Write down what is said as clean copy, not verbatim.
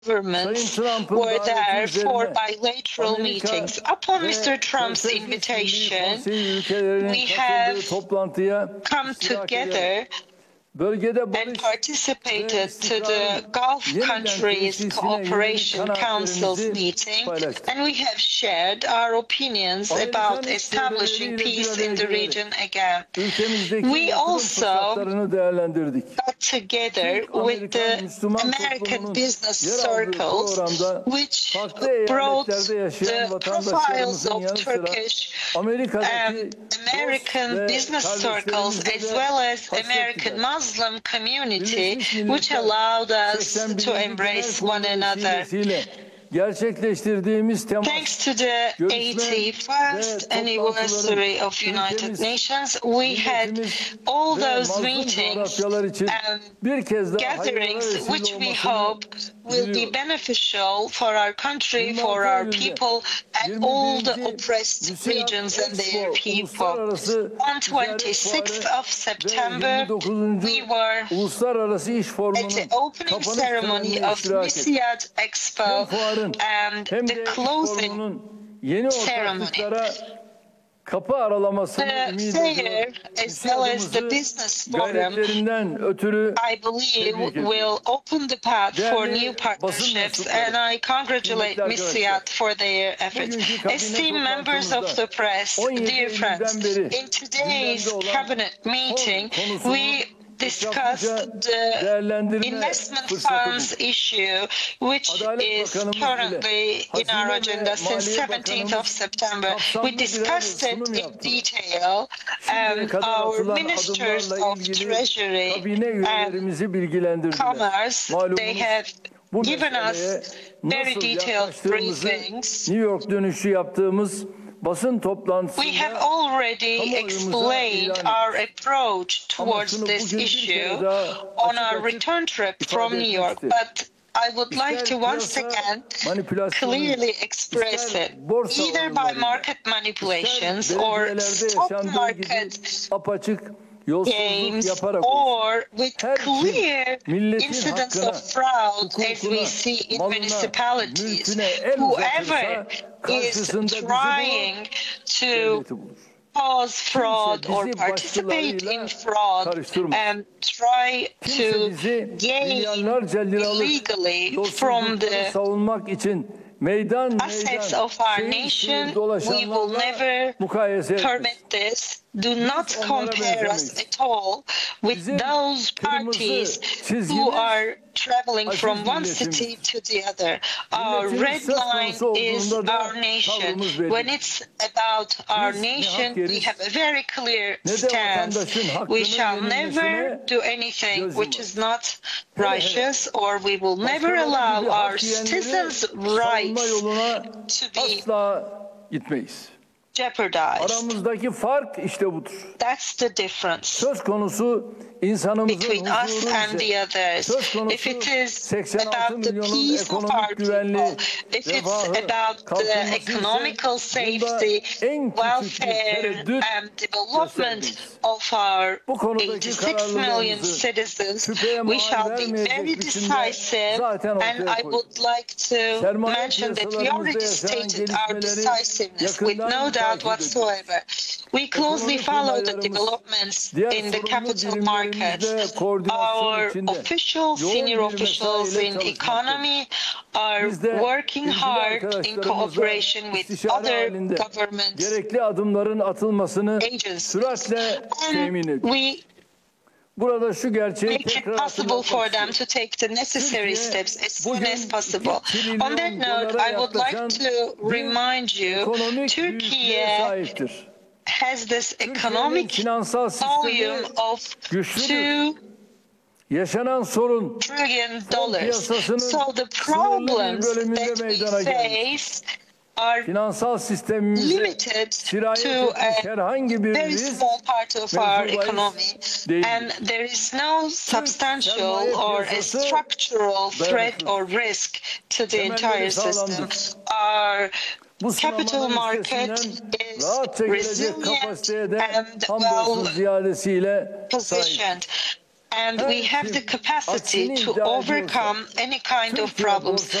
governments were there for bilateral meetings. Upon Mr. Trump's invitation, we have come together and participated to the Gulf Countries Cooperation Council's meeting, and we have shared our opinions about establishing peace in the region again. We also got together with the American business circles, which brought the profiles of Turkish American business circles as well as American Muslim community, which allowed us to embrace one another. Thanks to the 81st anniversary of United Nations, we had all those meetings and gatherings which we hope will be beneficial for our country, for our people, and all the oppressed regions and their people. On 26th of September, we were at the opening ceremony of Misyat Expo and the closing ceremony. The fair, as well as the business forum, I believe will open the path for new partnerships, and I congratulate Misyat for their efforts. Esteemed members of the press, dear friends, in today's cabinet meeting, we discussed the investment funds issue, which is currently in our agenda since 17th of September. We discussed it in detail, and our ministers of Treasury and Commerce, they have given us very detailed briefings. We have already explained our approach towards this issue on our return trip from New York, but I would like to once again clearly express it, either by market manipulations or stock market games or with clear incidents of fraud as we see in municipalities. Whoever is trying to cause fraud or participate in fraud and try to gain illegally from the assets of our nation, we will never permit this. Do not compare us at all with those parties who are traveling from one city to the other. Our red line is our nation. When it's about our nation, we have a very clear stance. We shall never do anything which is not righteous, or we will never allow our citizens' rights to be jeopardized. That's the difference between us and the others. If it is about the peace of our people, if it's about the economical safety, welfare, and development of our 86 million citizens, we shall be very decisive, and I would like to mention that we already stated our decisiveness with no doubt whatsoever. We closely follow the developments in the capital markets. Our officials, senior officials in economy are working hard in cooperation with other government agencies. And we make it possible for them to take the necessary steps as soon as possible. On that note, I would like to remind you, Turkey has this economic volume of $2 trillion. So the problems that we face are limited to a very small part of our economy, and there is no substantial or a structural threat or risk to the entire system. Our capital market is resilient and well positioned. and we have the capacity to overcome any kind of problems.